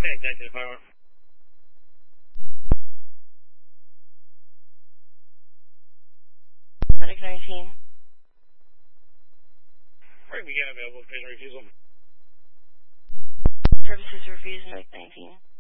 Executive Power. Medic 19. Right, we got available, phase refusal. Services refused, Medic 19.